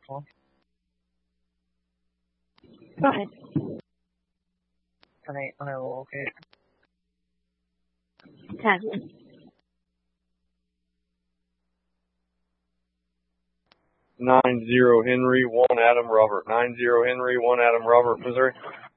one? Go ahead. 10-8, I will locate. Have you? 90 Henry, 1 Adam Robert. 90 Henry, 1 Adam Robert, Missouri.